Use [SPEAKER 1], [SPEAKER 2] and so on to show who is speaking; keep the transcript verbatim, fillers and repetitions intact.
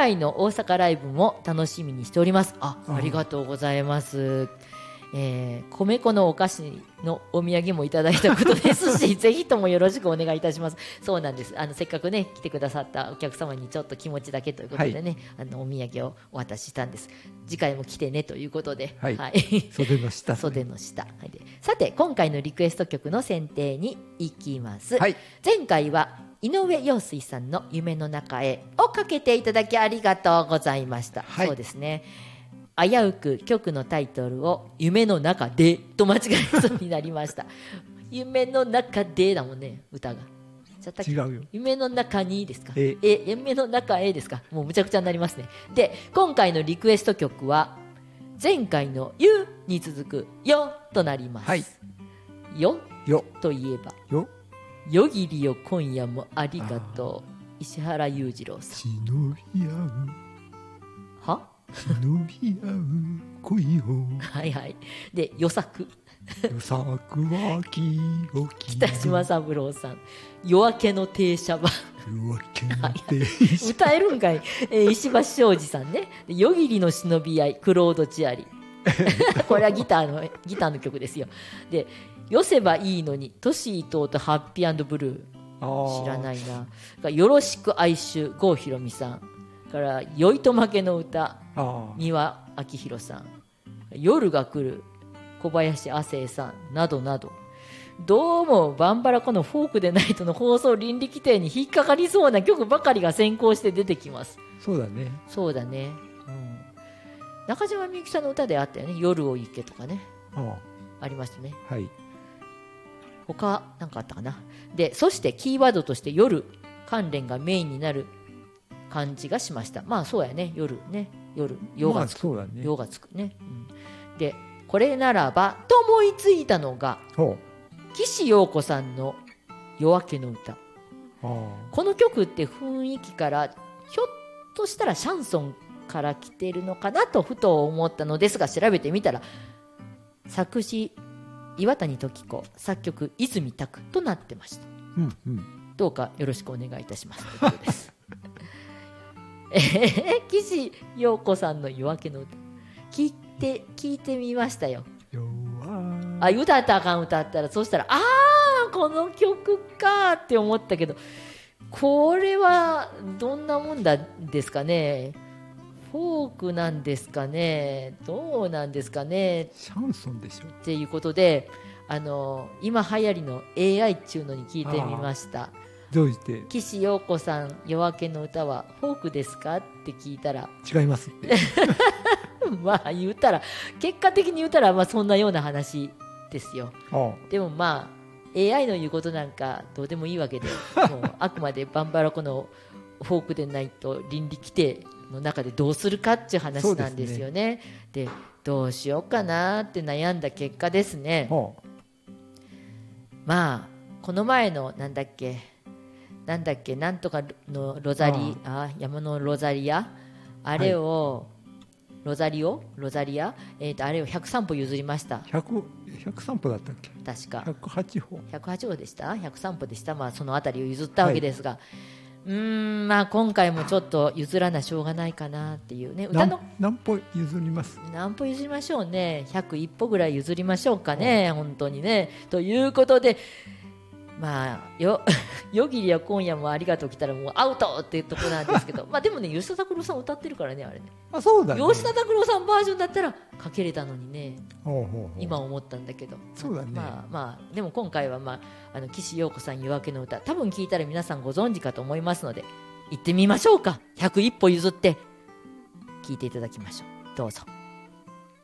[SPEAKER 1] 来の大阪ライブも楽しみにしております。あ、ありがとうございます。えー、米粉のお菓子のお土産もいただいたことですしぜひともよろしくお願いいたします。そうなんです。あのせっかくね来てくださったお客様にちょっと気持ちだけということでね、はい、あのお土産をお渡ししたんです。次回も来てねということで、
[SPEAKER 2] はいはい、袖の下、
[SPEAKER 1] 袖の下、はい、でさて今回のリクエスト曲の選定に行きます、
[SPEAKER 2] はい、
[SPEAKER 1] 前回は井上陽水さんの夢の中へをかけていただきありがとうございました、はい、そうですね、危うく曲のタイトルを夢の中でと間違えそうになりました夢の中でだもんね、歌が
[SPEAKER 2] 違うよ、
[SPEAKER 1] 夢の中にですか、ええ夢の中へですか、もうむちゃくちゃになりますね。で今回のリクエスト曲は前回のゆに続くよとなります、はい、よ
[SPEAKER 2] よ
[SPEAKER 1] といえば
[SPEAKER 2] よ
[SPEAKER 1] よぎりよ今夜もありがとう石原裕次郎さん。
[SPEAKER 2] 忍び合う
[SPEAKER 1] は
[SPEAKER 2] 忍び合う恋を
[SPEAKER 1] はいはい。で予作
[SPEAKER 2] 予作は気を切る
[SPEAKER 1] 北島三郎さん夜明けの停車場
[SPEAKER 2] 夜明けの停車場
[SPEAKER 1] 歌えるんかい、えー、石橋庄司さんね、夜霧の忍び合いクロード・チアリこれはギターのギターの曲ですよ。でよせばいいのにトシ伊藤とハッピー&ブルー知らないな。よろしく哀愁郷ひろみさんから酔いと負けの歌三輪明宏さん、夜が来る小林亜生さんなどなど、どうもバンバラコのフォークでないとの放送倫理規定に引っかかりそうな曲ばかりが先行して出てきます。
[SPEAKER 2] そうだね
[SPEAKER 1] そうだね、うん、中島みゆきさんの歌であったよね、夜を行けとかね、あ, ありましたね。
[SPEAKER 2] はい、
[SPEAKER 1] 他何かあったかな。でそしてキーワードとして夜関連がメインになる感じがしました。まあそうやね、夜ね、夜夜がつく、まあね、夜がつくね、うん、でこれならばと思いついたのが岸陽子さんの夜明けの歌。この曲って雰囲気からひょっとしたらシャンソンから来てるのかなとふと思ったのですが、調べてみたら作詞岩谷時子、作曲泉拓となってました、うんうん、どうかよろしくお願いいたしますということですえー、岸陽子さんの夜明けの歌聞いて聞いてみましたよ。あ、歌ったらあかん歌ったら、そしたらあーこの曲かって思ったけど、これはどんなもんだですかね。フォークなんですかね、どうなんですかね。
[SPEAKER 2] シャンソンでしょ
[SPEAKER 1] っていうことで、あの今流行りの エーアイ っちゅうのに聞いてみました。
[SPEAKER 2] どうして
[SPEAKER 1] 岸陽子さん夜明けの歌はフォークですかって聞いたら
[SPEAKER 2] 違いますって
[SPEAKER 1] まあ言ったら結果的に言ったらまあそんなような話ですよ。でもまあ エーアイ の言うことなんかどうでもいいわけで、もうあくまでバンバラコのフォークでないと倫理規定の中でどうするかっていう話なんですよね。で、どうしようかなって悩んだ結果ですね、まあこの前のなんだっけなんだっけなんとかのロザリあ山のロザリアあれを、はい、ロザリオロザリア、えー、とあれをひゃくさんぽ譲りました。
[SPEAKER 2] ひゃく, ひゃくさんぽだったっけ。
[SPEAKER 1] 確か
[SPEAKER 2] ひゃくはちほ
[SPEAKER 1] ひゃくはちほでした。ひゃくさんぽでした。まあそのあたりを譲ったわけですが、はい、うーんまあ今回もちょっと譲らなしょうがないかなっていうね。歌の
[SPEAKER 2] 何歩譲ります。
[SPEAKER 1] 何歩譲りましょうね。ひゃくいっぽぐらい譲りましょうかね、本当にね。ということでまあよ夜霧や今夜もありがとう来たらもうアウトっていうところなんですけどまあでもね吉田拓郎さん歌ってるからねあれね。
[SPEAKER 2] あ、そうだね。
[SPEAKER 1] 吉田拓郎さんバージョンだったらかけれたのにね、ほうほうほう今思ったんだけど。
[SPEAKER 2] そうだね。
[SPEAKER 1] まあまあでも今回はまああの岸陽子さん夜明けの歌多分聞いたら皆さんご存知かと思いますので行ってみましょうか。ひゃくいっぽ譲って聞いていただきましょう。どうぞ。